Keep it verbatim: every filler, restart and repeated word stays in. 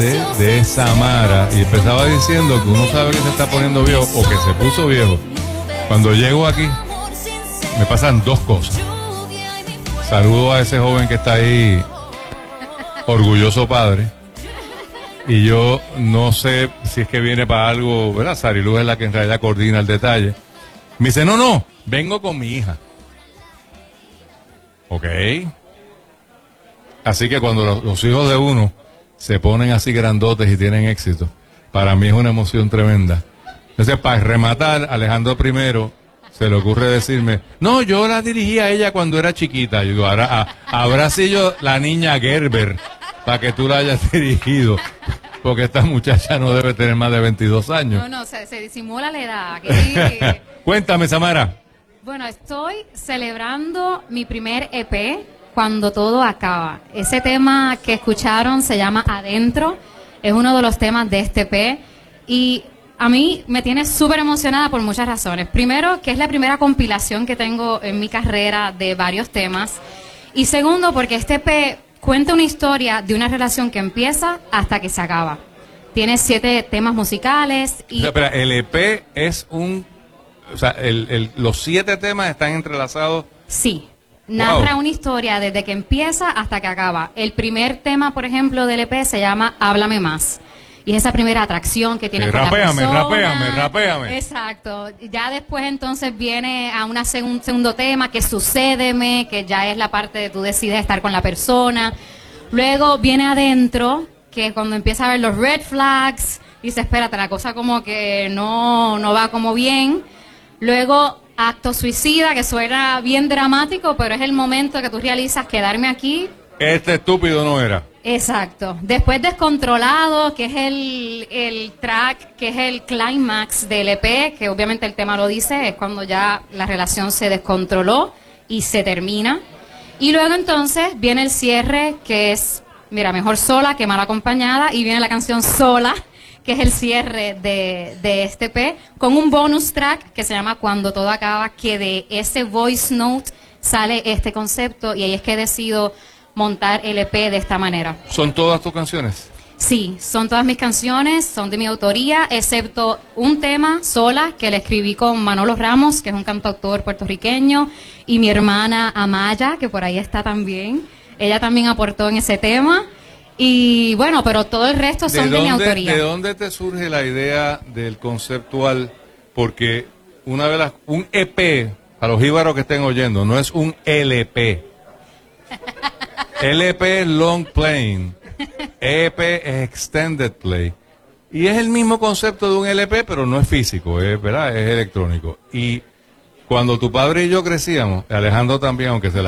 De, de Samara, y empezaba diciendo que uno sabe que se está poniendo viejo o que se puso viejo. Cuando llego aquí me pasan dos cosas. Saludo a ese joven que está ahí, orgulloso padre, y yo no sé si es que viene para algo, ¿verdad? Sariluz es la que en realidad coordina el detalle. Me dice, no, no, vengo con mi hija. Ok. Así que cuando los, los hijos de uno se ponen así grandotes y tienen éxito, para mí es una emoción tremenda. Entonces, para rematar, Alejandro primero se le ocurre decirme, no, yo la dirigí a ella cuando era chiquita. Yo digo, ahora, a, habrá sido la niña Gerber para que tú la hayas dirigido, porque esta muchacha no debe tener más de veintidós años. No, no, se, se disimula la edad. Aquí. Cuéntame, Samara. Bueno, estoy celebrando mi primer E P, Cuando Todo Acaba. Ese tema que escucharon se llama Adentro, es uno de los temas de este E P y a mí me tiene súper emocionada por muchas razones. Primero, que es la primera compilación que tengo en mi carrera de varios temas, y segundo, porque este E P cuenta una historia de una relación que empieza hasta que se acaba. Tiene siete temas musicales y... O sea, espera, el E P es un... O sea, el, el, los siete temas están entrelazados. Sí. Narra Wow. una historia desde que empieza hasta que acaba. El primer tema, por ejemplo, del E P se llama Háblame Más. Y es esa primera atracción que tiene Eh, con rapéame, la persona. rapéame, rapéame. Exacto. Ya después entonces viene a una segun, segundo tema que es Sucédeme, que ya es la parte de tú decides estar con la persona. Luego viene Adentro, que es cuando empieza a ver los red flags. Y dice, espérate, la cosa como que no, no va como bien. Luego Acto Suicida, que suena bien dramático, pero es el momento que tú realizas quedarme aquí. Este estúpido no era. Exacto. Después Descontrolado, que es el, el track, que es el clímax del E P, que obviamente el tema lo dice, es cuando ya la relación se descontroló y se termina. Y luego entonces viene el cierre, que es, mira, mejor sola que mal acompañada, y viene la canción Sola, que es el cierre de, de este E P, con un bonus track que se llama Cuando Todo Acaba, que de ese voice note sale este concepto, y ahí es que decido montar el E P de esta manera. ¿Son todas tus canciones? Sí, son todas mis canciones, son de mi autoría, excepto un tema, Sola, que le escribí con Manolo Ramos, que es un cantautor puertorriqueño, y mi hermana Amaya, que por ahí está también. Ella también aportó en ese tema. Y bueno, pero todo el resto son de, ¿De, mi dónde, autoría. ¿De dónde te surge la idea del conceptual? Porque una de las, un E P, a los jíbaros que estén oyendo, no es un L P. L P es long playing, E P es extended play. Y es el mismo concepto de un L P, pero no es físico, es, ¿verdad? Es electrónico. Y cuando tu padre y yo crecíamos, Alejandro también, aunque se la